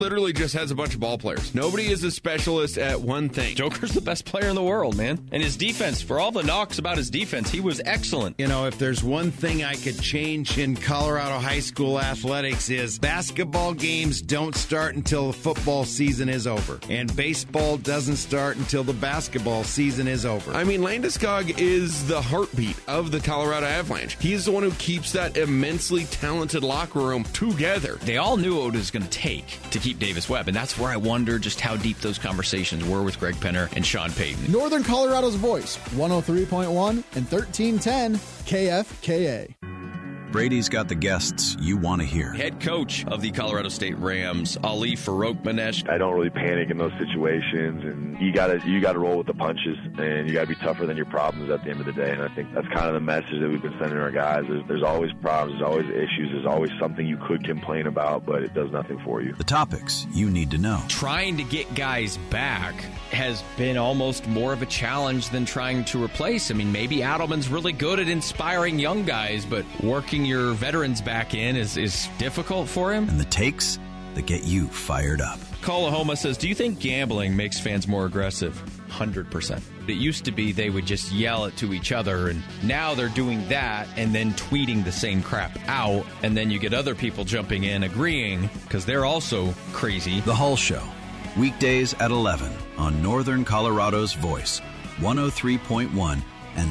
literally just has a bunch of ball players. Nobody is a specialist at one thing. Joker's the best player in the world, man. And his defense, for all the knocks about his defense, he was excellent. You know, if there's one thing I could change in Colorado high school athletics is basketball games don't start until the football season is over. And baseball doesn't start until the basketball season is over. I mean, Landeskog is the heartbeat of the Colorado Avalanche. He's the one who keeps that immensely talented locker room together. They all knew what it was going to take to keep Davis Webb, and that's where I wonder just how deep those conversations were with Greg Penner and Sean Payton. Northern Colorado's voice, 103.1 and 1310 KFKA. Brady's got the guests you want to hear. Head coach of the Colorado State Rams, Ali Farouk-Manesh. I don't really panic in those situations, and you gotta roll with the punches, and you gotta be tougher than your problems at the end of the day. And I think that's kind of the message that we've been sending our guys. There's always problems, there's always issues, there's always something you could complain about, but it does nothing for you. The topics you need to know. Trying to get guys back has been almost more of a challenge than trying to replace. I mean, maybe Adelman's really good at inspiring young guys, but working your veterans back in is difficult for him. And the takes that get you fired up. Kalahoma says, do you think gambling makes fans more aggressive? 100%. It used to be they would just yell it to each other, and now they're doing that and then tweeting the same crap out, and then you get other people jumping in agreeing because they're also crazy. The Hull Show, weekdays at 11 on Northern Colorado's Voice, 103.1 and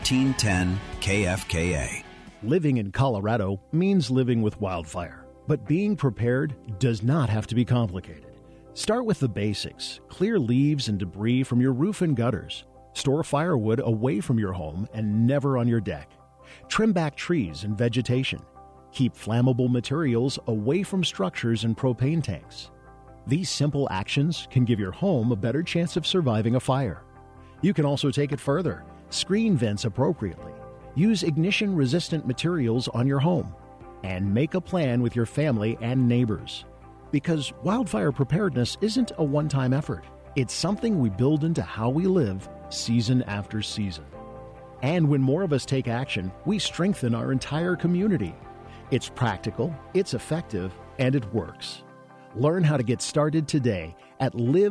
1310 KFKA. Living in Colorado means living with wildfire, but being prepared does not have to be complicated. Start with the basics. Clear leaves and debris from your roof and gutters. Store firewood away from your home and never on your deck. Trim back trees and vegetation. Keep flammable materials away from structures and propane tanks. These simple actions can give your home a better chance of surviving a fire. You can also take it further. Screen vents appropriately. Use ignition-resistant materials on your home. And make a plan with your family and neighbors. Because wildfire preparedness isn't a one-time effort. It's something we build into how we live season after season. And when more of us take action, we strengthen our entire community. It's practical, it's effective, and it works. Learn how to get started today at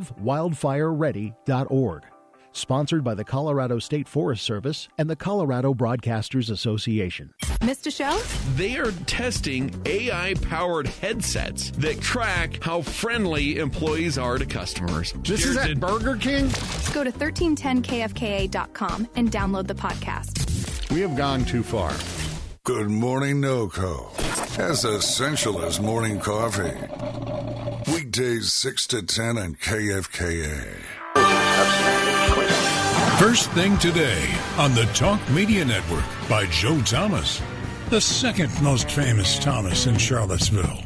livewildfireready.org. Sponsored by the Colorado State Forest Service and the Colorado Broadcasters Association. Missed a show? They are testing AI-powered headsets that track how friendly employees are to customers. This is at Burger King? Go to 1310kfka.com and download the podcast. We have gone too far. Good Morning NoCo. As essential as morning coffee. Weekdays 6 to 10 on KFKA. First thing today on the Talk Media Network by Joe Thomas, the second most famous Thomas in Charlottesville.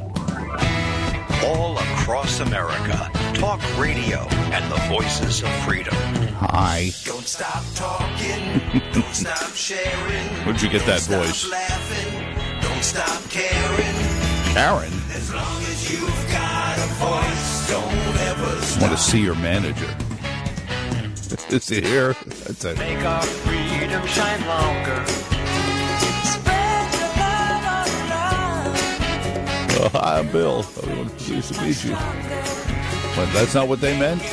All across America, talk radio and the voices of freedom. Hi. Don't stop talking. Don't stop sharing. Where'd you get that voice? Laughing. Don't stop caring. Karen? As long as you've got a voice, don't ever stop. I want to see your manager. Is he here? That's a... Make our freedom shine longer. Spread your love around. Oh, hi, I'm Bill. Pleased to meet you. But that's not what they meant?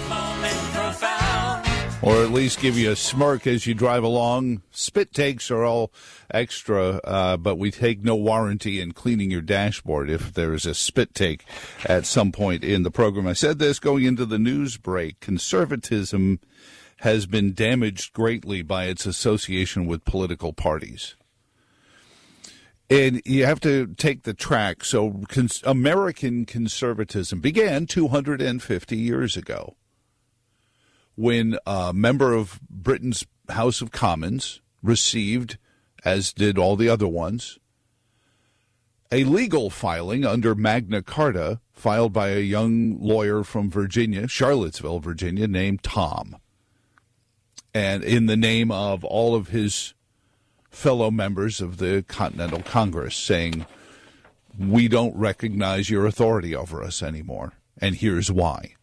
Or at least give you a smirk as you drive along. Spit takes are all extra, but we take no warranty in cleaning your dashboard if there is a spit take at some point in the program. I said this going into the news break. Conservatism has been damaged greatly by its association with political parties. And you have to take the track. So American conservatism began 250 years ago, when a member of Britain's House of Commons received, as did all the other ones, a legal filing under Magna Carta filed by a young lawyer from Virginia, Charlottesville, Virginia, named Tom. And in the name of all of his fellow members of the Continental Congress, saying, we don't recognize your authority over us anymore, and here's why.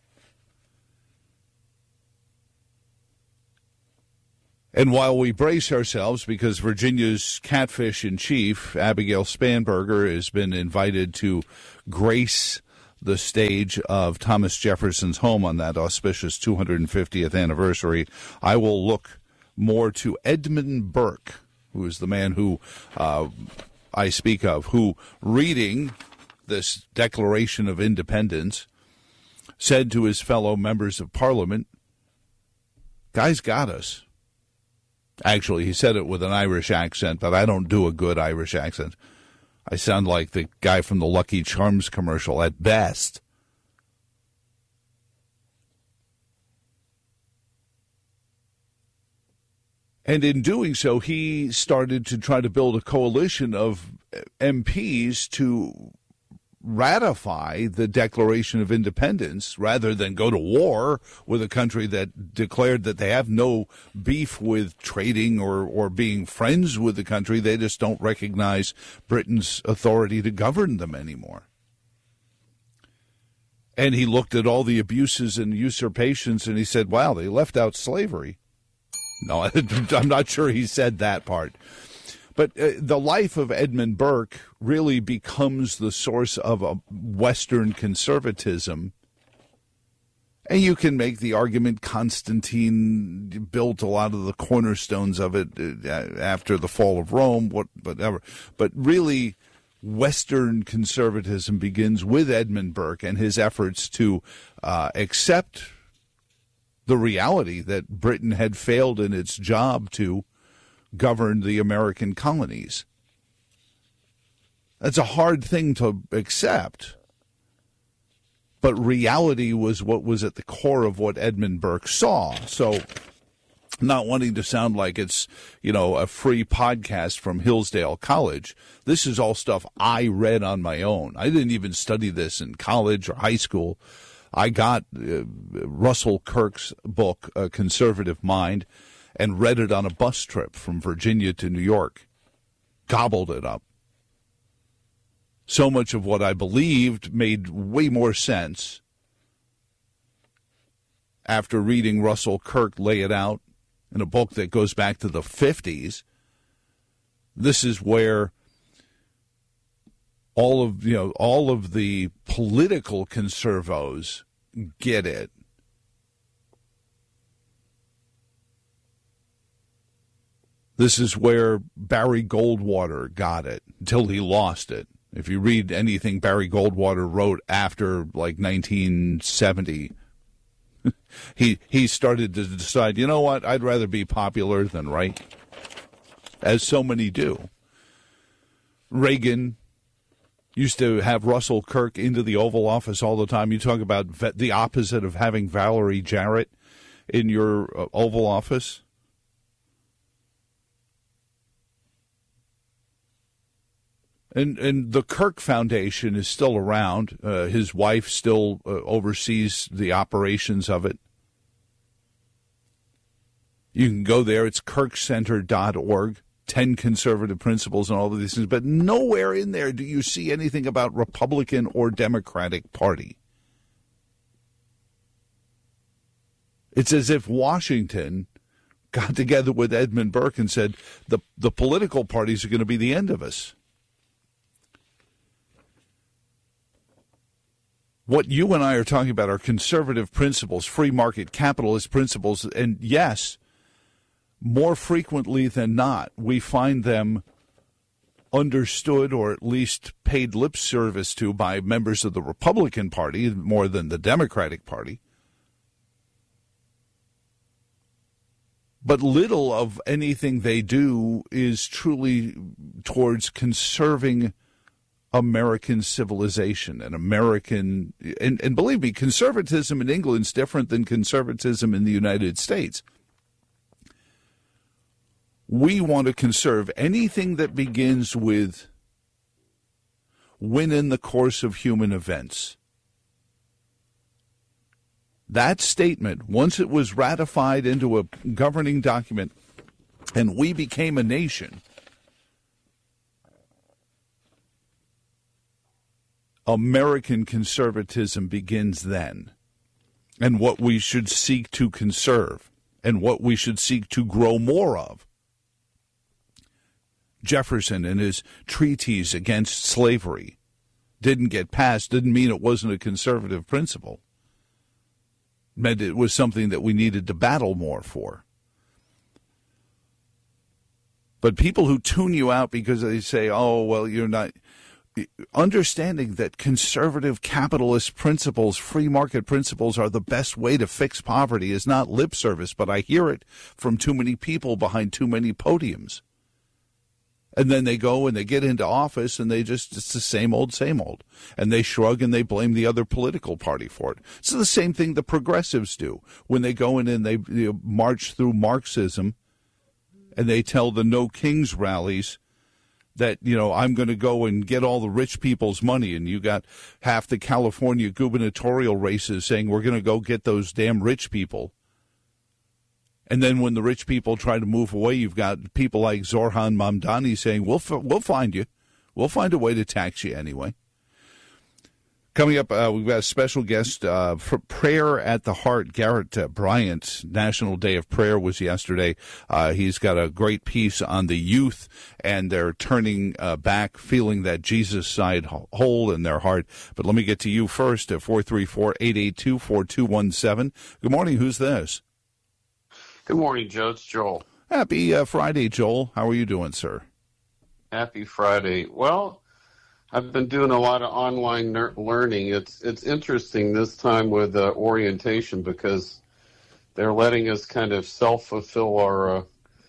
And while we brace ourselves because Virginia's catfish in chief, Abigail Spanberger, has been invited to grace the stage of Thomas Jefferson's home on that auspicious 250th anniversary, I will look more to Edmund Burke, who is the man who I speak of, who, reading this Declaration of Independence, said to his fellow members of Parliament, "Guys got us." Actually, he said it with an Irish accent, but I don't do a good Irish accent. I sound like the guy from the Lucky Charms commercial at best. And in doing so, he started to try to build a coalition of MPs to ratify the Declaration of Independence rather than go to war with a country that declared that they have no beef with trading or being friends with the country. They just don't recognize Britain's authority to govern them anymore. And he looked at all the abuses and usurpations and he said, wow, they left out slavery. No, I'm not sure he said that part. But the life of Edmund Burke really becomes the source of a Western conservatism. And you can make the argument Constantine built a lot of the cornerstones of it after the fall of Rome, whatever. But really, Western conservatism begins with Edmund Burke and his efforts to accept the reality that Britain had failed in its job to govern the American colonies. That's a hard thing to accept, but reality was what was at the core of what Edmund Burke saw. So, not wanting to sound like it's, a free podcast from Hillsdale College, this is all stuff I read on my own. I didn't even study this in college or high school. I got Russell Kirk's book, A Conservative Mind, and read it on a bus trip from Virginia to New York. Gobbled it up. So much of what I believed made way more sense after reading Russell Kirk lay it out in a book that goes back to the 50s. This is where all of the political conservos get it. This is where Barry Goldwater got it until he lost it. If you read anything Barry Goldwater wrote after 1970, he started to decide, you know what, I'd rather be popular than right, as so many do. Reagan used to have Russell Kirk into the Oval Office all the time. You talk about the opposite of having Valerie Jarrett in your Oval Office. And the Kirk Foundation is still around. His wife still oversees the operations of it. You can go there. It's kirkcenter.org. 10 conservative principles and all of these things. But nowhere in there do you see anything about Republican or Democratic Party. It's as if Washington got together with Edmund Burke and said, the political parties are going to be the end of us. What you and I are talking about are conservative principles, free market capitalist principles, and yes, more frequently than not, we find them understood or at least paid lip service to by members of the Republican Party more than the Democratic Party. But little of anything they do is truly towards conserving American civilization and American, and believe me, conservatism in England is different than conservatism in the United States. We want to conserve anything that begins with "when in the course of human events." That statement, once it was ratified into a governing document and we became a nation, American conservatism begins then, and what we should seek to conserve and what we should seek to grow more of. Jefferson in his treatise against slavery didn't get passed didn't mean it wasn't a conservative principle. It meant it was something that we needed to battle more for. But people who tune you out because they say, oh, well, you're not... Understanding that conservative capitalist principles, free market principles, are the best way to fix poverty is not lip service, but I hear it from too many people behind too many podiums. And then they go and they get into office and it's the same old. And they shrug and they blame the other political party for it. It's the same thing the progressives do when they go in and they march through Marxism and they tell the No Kings rallies that, I'm going to go and get all the rich people's money. And you got half the California gubernatorial races saying we're going to go get those damn rich people. And then when the rich people try to move away, you've got people like Zoran Mamdani saying, we'll find you. We'll find a way to tax you anyway. Coming up, we've got a special guest for Prayer at the Heart. Garrett Bryant, National Day of Prayer was yesterday. He's got a great piece on the youth, and they're turning back, feeling that Jesus side hole in their heart. But let me get to you first at 434-882-4217. Good morning. Who's this? Good morning, Joe. It's Joel. Happy Friday, Joel. How are you doing, sir? Happy Friday. Well, I've been doing a lot of online learning. It's interesting this time with orientation because they're letting us kind of self-fulfill our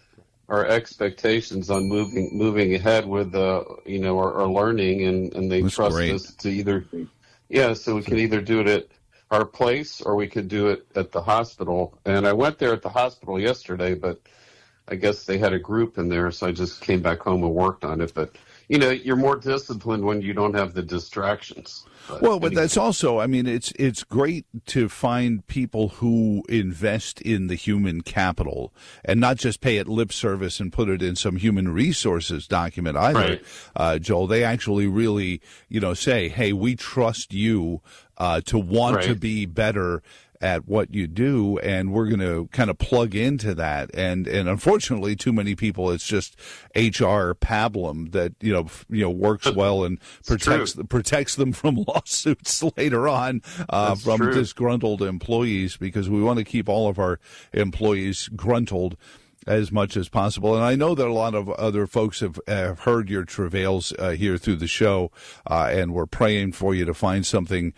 expectations on moving ahead with our learning, and they trust us to either so we can either do it at our place or we could do it at the hospital. And I went there at the hospital yesterday, but I guess they had a group in there, so I just came back home and worked on it. But you're more disciplined when you don't have the distractions. But that's also, it's great to find people who invest in the human capital and not just pay it lip service and put it in some human resources document either, right. Joel. They actually really, say, hey, we trust you to want to be better at what you do, and we're going to kind of plug into that. And unfortunately, too many people, it's just HR pablum that works well and protects them from lawsuits later on from disgruntled employees, because we want to keep all of our employees gruntled as much as possible. And I know that a lot of other folks have heard your travails here through the show, and we're praying for you to find something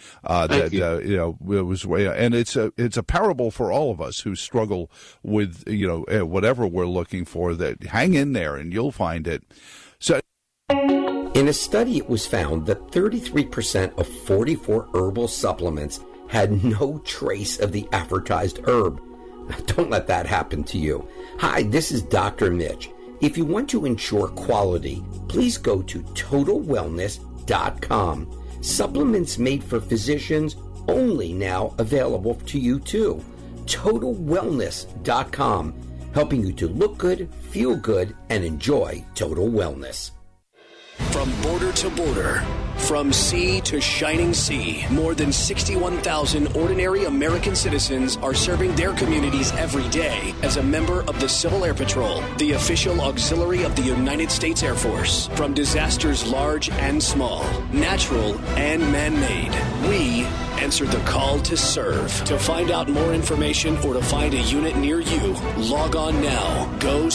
it was. And it's a parable for all of us who struggle with whatever we're looking for. That hang in there, and you'll find it. So, in a study, it was found that 33% of 44 herbal supplements had no trace of the advertised herb. Don't let that happen to you. Hi, this is Dr. Mitch. If you want to ensure quality, please go to TotalWellness.com. Supplements made for physicians, only now available to you too. TotalWellness.com, helping you to look good, feel good, and enjoy total wellness. From border to border, from sea to shining sea, more than 61,000 ordinary American citizens are serving their communities every day as a member of the Civil Air Patrol, the official auxiliary of the United States Air Force. From disasters large and small, natural and man-made, we answer the call to serve. To find out more information or to find a unit near you, log on now.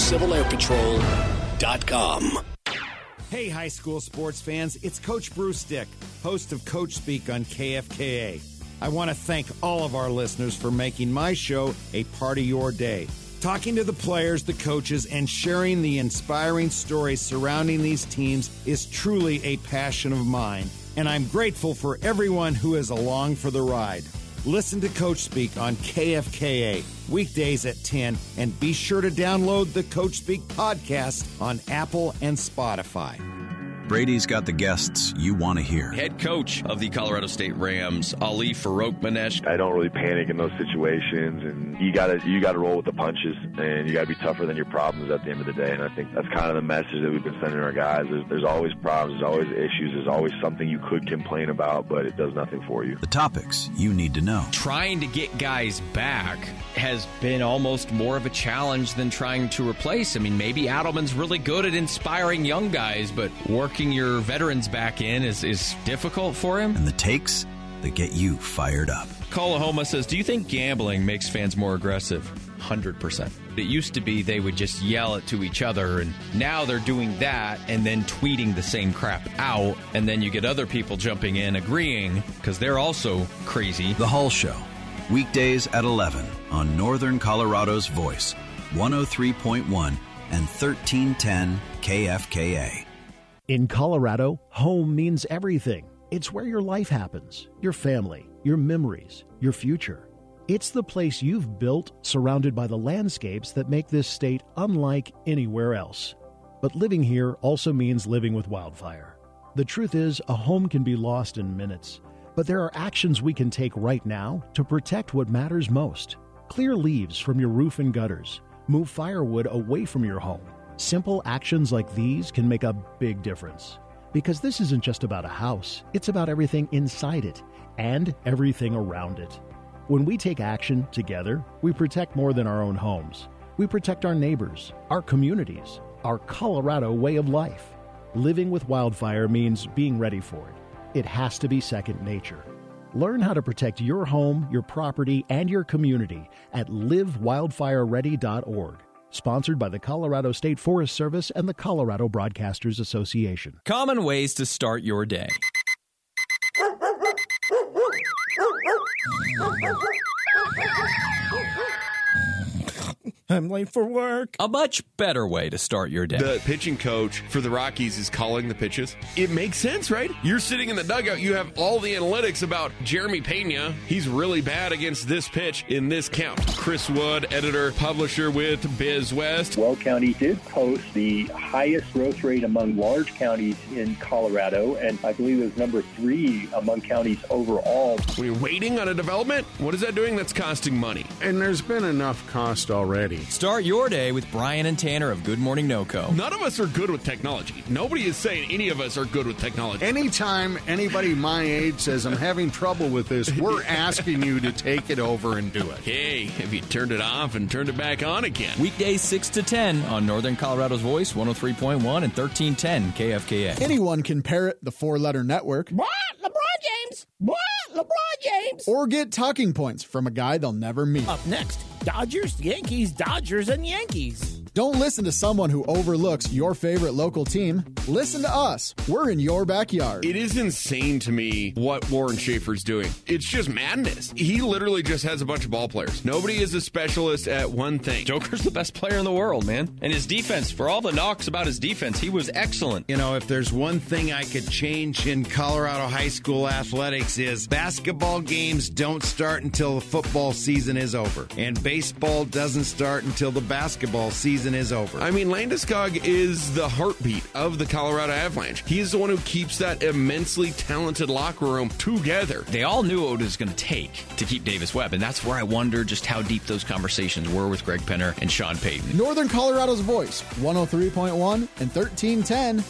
GoCivilAirPatrol.com. Hey, high school sports fans, it's Coach Bruce Dick, host of Coach Speak on KFKA. I want to thank all of our listeners for making my show a part of your day. Talking to the players, the coaches, and sharing the inspiring stories surrounding these teams is truly a passion of mine, and I'm grateful for everyone who is along for the ride. Listen to Coach Speak on KFKA, weekdays at 10, and be sure to download the Coach Speak podcast on Apple and Spotify. Brady's got the guests you want to hear. Head coach of the Colorado State Rams, Ali Farokhmanesh. I don't really panic in those situations, and you gotta roll with the punches, and you gotta be tougher than your problems at the end of the day. And I think that's kind of the message that we've been sending our guys. There's always problems, there's always issues, there's always something you could complain about, but it does nothing for you. The topics you need to know. Trying to get guys back has been almost more of a challenge than trying to replace. I mean, maybe Adelman's really good at inspiring young guys, but working working your veterans back in is difficult for him. And the takes that get you fired up. Kalahoma says, do you think gambling makes fans more aggressive? 100%. It used to be they would just yell it to each other, and now they're doing that and then tweeting the same crap out, and then you get other people jumping in agreeing because they're also crazy. The Hull Show, weekdays at 11 on Northern Colorado's Voice, 103.1 and 1310 KFKA. In Colorado, home means everything. It's where your life happens, your family, your memories, your future. It's the place you've built, surrounded by the landscapes that make this state unlike anywhere else. But living here also means living with wildfire. The truth is, a home can be lost in minutes, but there are actions we can take right now to protect what matters most. Clear leaves from your roof and gutters. Move firewood away from your home. Simple actions like these can make a big difference. Because this isn't just about a house, it's about everything inside it and everything around it. When we take action together, we protect more than our own homes. We protect our neighbors, our communities, our Colorado way of life. Living with wildfire means being ready for it. It has to be second nature. Learn how to protect your home, your property, and your community at livewildfireready.org. Sponsored by the Colorado State Forest Service and the Colorado Broadcasters Association. Common ways to start your day. I'm late for work. A much better way to start your day. The pitching coach for the Rockies is calling the pitches. It makes sense, right? You're sitting in the dugout. You have all the analytics about Jeremy Pena. He's really bad against this pitch in this count. Chris Wood, editor, publisher with Biz West. Weld County did post the highest growth rate among large counties in Colorado, and I believe it was number 3 among counties overall. When you're waiting on a development, what is that doing? That's costing money. And there's been enough cost already. Start your day with Brian and Tanner of Good Morning NoCo. None of us are good with technology. Nobody is saying any of us are good with technology. Anytime anybody my age says I'm having trouble with this, we're asking you to take it over and do it. Hey, have you turned it off and turned it back on again? Weekdays 6 to 10 on Northern Colorado's Voice, 103.1 and 1310 KFKA. Anyone can parrot the 4-letter network. What? LeBron James? What? LeBron James? Or get talking points from a guy they'll never meet. Up next, Dodgers, Yankees, Dodgers, and Yankees. Don't listen to someone who overlooks your favorite local team. Listen to us. We're in your backyard. It is insane to me what Warren Schaefer's doing. It's just madness. He literally just has a bunch of ball players. Nobody is a specialist at one thing. Joker's the best player in the world, man. And his defense, for all the knocks about his defense, he was excellent. You know, if there's one thing I could change in Colorado high school athletics is basketball games don't start until the football season is over. And baseball doesn't start until the basketball season is over. I mean, Landeskog is the heartbeat of the Colorado Avalanche. He's the one who keeps that immensely talented locker room together. They all knew what it was going to take to keep Davis Webb, and that's where I wonder just how deep those conversations were with Greg Penner and Sean Payton. Northern Colorado's Voice, 103.1 and 1310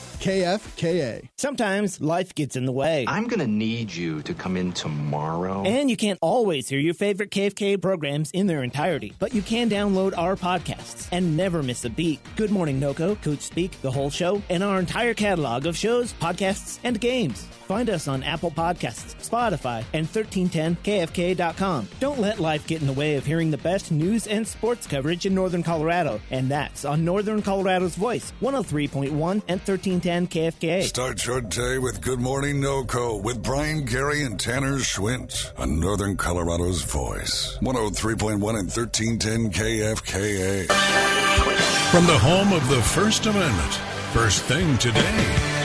KFKA. Sometimes life gets in the way. I'm going to need you to come in tomorrow. And you can't always hear your favorite KFKA programs in their entirety, but you can download our podcasts and never miss a beat. Good Morning NoCo, Coach Speak, The Whole Show, and our entire catalog of shows, podcasts, and games. Find us on Apple Podcasts, Spotify, and 1310kfk.com. Don't let life get in the way of hearing the best news and sports coverage in Northern Colorado. And that's on Northern Colorado's Voice, 103.1 and 1310 KFKA. Start your day with Good Morning NoCo with Brian, Gary, and Tanner Schwint on Northern Colorado's Voice, 103.1 and 1310 KFKA. From the home of the First Amendment, first thing today.